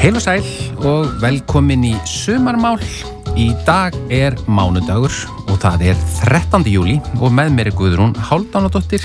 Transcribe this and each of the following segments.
Heil og sæl og velkomin í sumarmál. Í dag mánudagur og það 13. júlí og með mér Guðrún Hálfdánadóttir.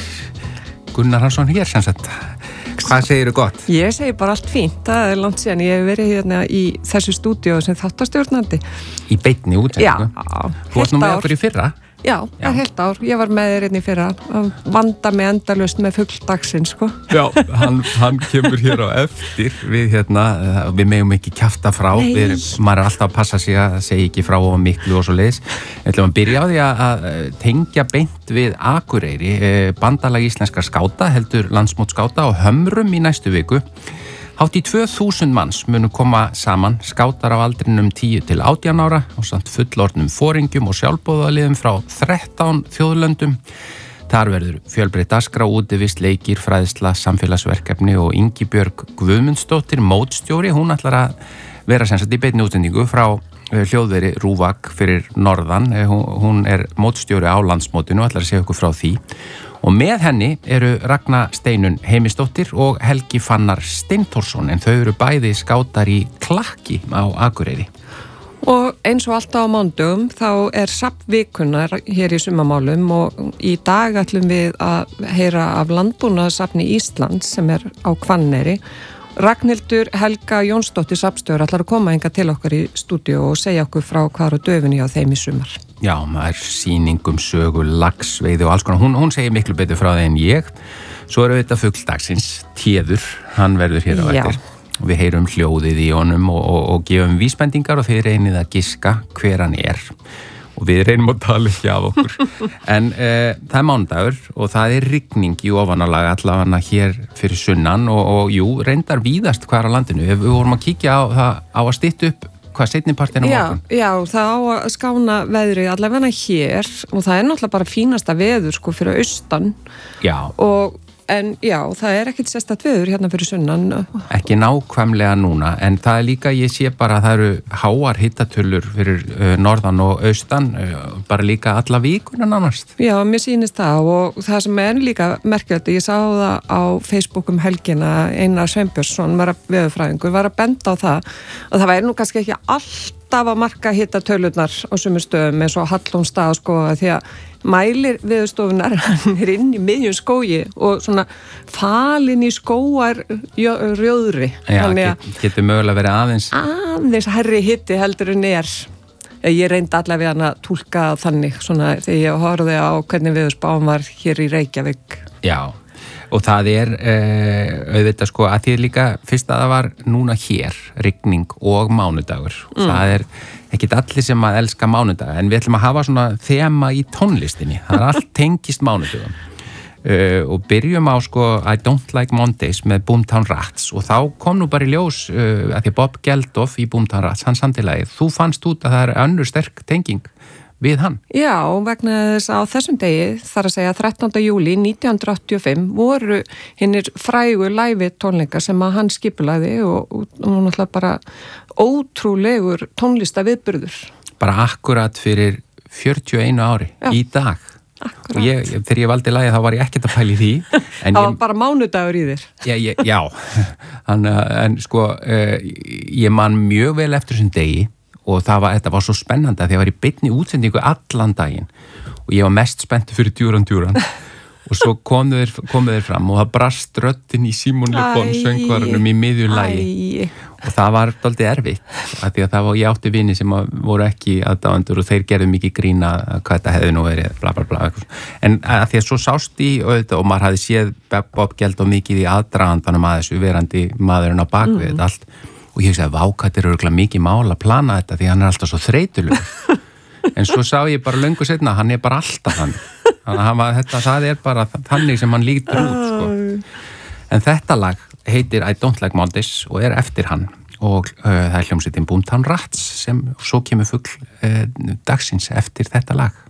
Gunnar Hansson hér sem sagt. Hvað segirðu gott? Ég segi bara allt fínt. Það langt síðan ég hef verið hérna í þessu stúdíó sem þáttastjórnandi. Í beinni útsendingu? Já. Þú varst nú með okkur í fyrra? Já, heilt ár. Ég var með þér í fyrra að vanda mig endalaust með fugl dagsins, sko. Já, hann kemur hér á eftir. Við megum ekki kjafta frá. Maður alltaf að passa sig að segja ekki frá og miklu og svo leiðis. Við ætlum að byrja á því að tengja beint við Akureyri. Bandalag íslenskra skáta heldur landsmót skáta á Hömrum í næstu viku. Hátt í 2000 manns munu koma saman, skátar á aldrinum 10 til 18 ára og samt fullorðnum foringjum og sjálfboðaliðum frá 13 þjóðlöndum. Þar verður fjölbreytt dagskrá, útivist, leikir, fræðsla, samfélagsverkefni og Ingibjörg Guðmundsdóttir, mótstjóri. Hún ætlar að vera sem sagt í beinni útsendingu frá hljóðveri Rúvak fyrir norðan. Hún mótstjóri á landsmótinu og ætlar að segja okkur frá því. Og með henni eru Ragna Steinun Heimisdóttir og Helgi Fannar Steintórsson, en þau eru bæði skátar í Klakki á Akureyri. Og eins og alltaf á mánudögum þá safnvikunar hér í sumarmálum og í dag ætlum við að heyra af Landbúnaðarsafni Íslands sem á Hvanneyri. Ragnhildur Helga Jónsdóttir safnstjóri ætlar að koma hingað til okkar í stúdíu og segja okkur frá hvað á döfinni á þeim í sumar. Já, maður sýningum, sögu, laxveiði og alls konar. Hún segir miklu betur frá það en ég. Svo þetta fugl dagsins, Téður, hann verður hér á eftir. Við heyrum hljóðið í honum og gefum vísbendingar og þeir reynið að giska hver hann og við reynum að tala ekki af okkur. En það mánudagur og það rigning í ofanalega allavega hér fyrir sunnan og jú, reyndar víðast hvar á landinu. Við vorum að kíkja á að stytta upp hvað seinnipartinn á morgun. Já, það á að skána veðri allavega hér og það náttúrulega bara fínasta veður sko fyrir austan. Já. En já, það ekkert sérstakt veður hérna fyrir sunnan. Ekki nákvæmlega núna, en það líka, ég sé bara að það eru háar hittatölur fyrir norðan og austan, bara líka alla vikuna nánast. Já, mér sýnist það og það sem líka merkilegt, ég sá það á Facebook helgina, Einar Sveinbjörnsson, veðurfræðingur, var að benda á það og það væri nú kannski ekki alltaf að marka hittatölurnar á sumum stöðum eins og Hallónstað sko, því að mælir veðurstofunar, hann inn í miðjum skógi og svona falinn í skóar rjóðri. Já, getur mögulega verið aðeins herri hitti heldur en Ég reyndi allavega hann að túlka þannig svona þegar ég horfði á hvernig veðurspáin var hér í Reykjavík. Já, og það auðvitað sko að því líka fyrst að það var núna hér, rigning og mánudagur. Það ekkert allir sem að elska mánudaga, en við ætlum að hafa svona þema í tónlistinni. Það allt tengist mánudagum. Og byrjum á sko I Don't Like Mondays með Boomtown Rats og þá kom nú bara í ljós að því Bob Geldof í Boomtown Rats, hann samtilagið. Þú fannst út að það önnur sterk tenging við hann. Já, vegna þess að á þessum degi, þar að segja 13. júlí 1985, voru hinnir frægu live tónleikar sem að hann skipulagði og náttúrulega bara ótrúlegur tónlistaviðburður. Bara akkurat fyrir 41 ári í dag. Akkurat. Og þegar ég valdi lagið þá var ég ekkert að pæla í því. Það var bara mánudagur í þér. Já. En sko, ég man mjög vel eftir þessum degi og þetta var svo spennandi að ég var í beinni útsendingu allan daginn og ég var mest spennt fyrir Djúran og svo komu þeir fram og það brast röddin í Simon Le Bon söngvarunum í miðju lagi og það var dálítið erfitt af því að ég átti vini sem voru ekki aðdáendur og þeir gerðu mikið grína hvað þetta hefði nú verið bla bla bla en að því að svo sást í og maður hafði séð Bob Geldof mikið í aðdragandanum að þessu verandi maðurinn á bakvið þetta allt og ég sagði, vákættir eru örugglega mikið mál að plana þetta því hann alltaf svo þreytulegur. En svo sá ég bara löngu seinna, hann bara alltaf þannig. Þannig að það bara þannig sem hann lítur út, sko. En þetta lag heitir I Don't Like Mondays og eftir hann. Og það hljómsveitin Boomtown Rats sem svo kemur fugl dagsins eftir þetta lag.